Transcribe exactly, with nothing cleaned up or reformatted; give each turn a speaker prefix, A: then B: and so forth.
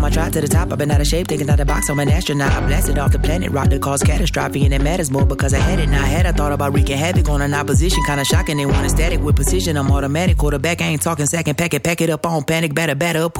A: I tried to the top, I've been out of shape, taking out the box, I'm an astronaut. I blasted off the planet, rock that caused catastrophe, and it matters more because I had it. Now I had, I thought about wreaking havoc on an opposition, kinda shocking. They want a static with precision, I'm automatic. Quarterback, I ain't talking second packet, pack it up on panic, batter, batter up.